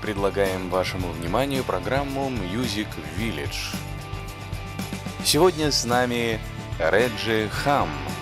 предлагаем вашему вниманию программу Music Village. Сегодня с нами Реджи Хам,